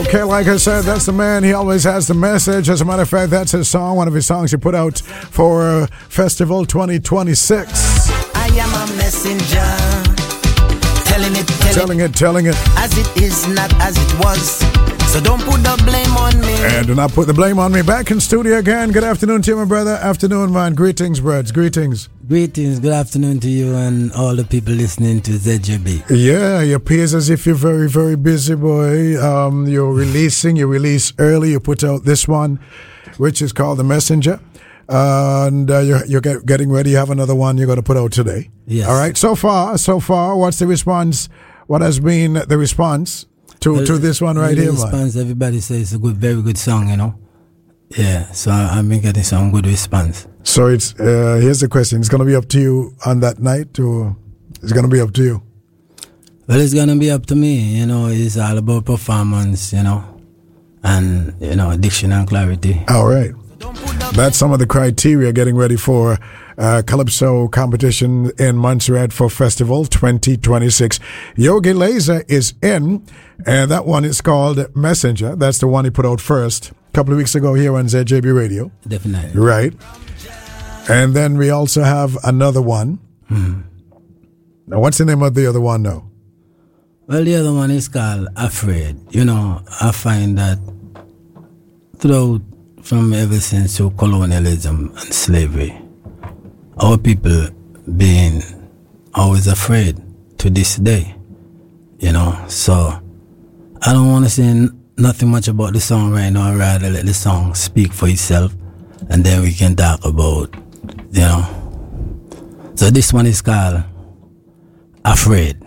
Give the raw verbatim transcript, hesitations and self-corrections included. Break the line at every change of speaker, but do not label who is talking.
Okay, like I said, that's the man. He always has the message. As a matter of fact, that's his song, one of his songs he put out for uh, Festival twenty twenty-six.
I am a messenger, telling it, telling,
telling it, telling it.
As it is, not as it was. So don't put the blame on me.
And do not put the blame on me. Back in studio again. Good afternoon to you, my brother. Afternoon, man. Greetings, Breds. Greetings.
Greetings. Good afternoon to you and all the people listening to Z J B.
Yeah, it appears as if you're very, very busy, boy. Um, you're releasing. You release early. You put out this one, which is called The Messenger. Uh, and uh, you're, you're get, getting ready. You have another one you're going to put out today.
Yes.
All right. So far, so far, what's the response? What has been the response to,
well,
to this one right
the
here,
response,
man?
Everybody says it's a good, very good song, you know. Yeah, so I, I've been getting some good response.
So it's uh, here's the question: it's going to be up to you on that night, or it's going to be up to you?
Well, it's going to be up to me. You know, it's all about performance, you know, and you know, diction and clarity.
All right, that's some of the criteria getting ready for uh, Calypso competition in Montserrat for Festival twenty twenty-six. Yogi Laser is in, and that one is called Messenger. That's the one he put out first a couple of weeks ago here on Z J B Radio.
Definitely.
Right. And then we also have another one.
Hmm.
Now, what's the name of the other one now?
Well, the other one is called Afraid. You know, I find that throughout, from ever since to colonialism and slavery, our people being always afraid to this day, you know. So I don't want to say n- nothing much about the song right now. I'd rather let the song speak for itself, and then we can talk about, you know. So this one is called Afraid.